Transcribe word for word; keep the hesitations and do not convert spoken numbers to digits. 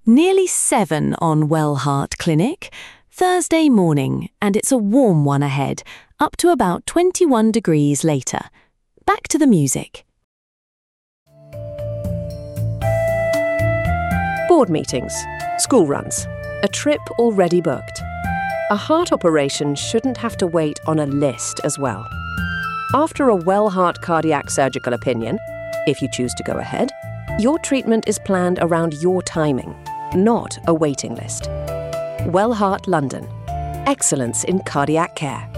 Nearly seven on Wellheart Clinic. Thursday morning, and it's a warm one ahead, up to about twenty-one degrees later. Back to the music. Board meetings, school runs, a trip already booked. A heart operation shouldn't have to wait on a list as well. After a Wellheart cardiac surgical opinion, if you choose to go ahead, your treatment is planned around your timing, not a waiting list. Wellheart London. Excellence in cardiac care.